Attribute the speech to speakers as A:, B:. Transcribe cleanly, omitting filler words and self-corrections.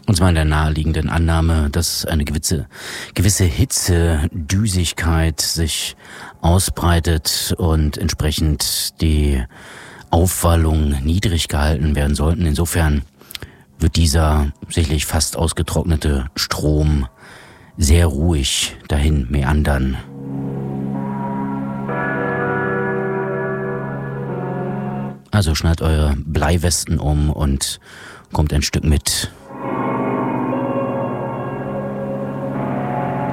A: Und zwar in der naheliegenden Annahme, dass eine gewisse Hitzedüsigkeit sich ausbreitet und entsprechend die Aufwallungen niedrig gehalten werden sollten. Insofern wird dieser sicherlich fast ausgetrocknete Strom sehr ruhig dahin meandern. Also schnallt eure Bleiwesten um und kommt ein Stück mit.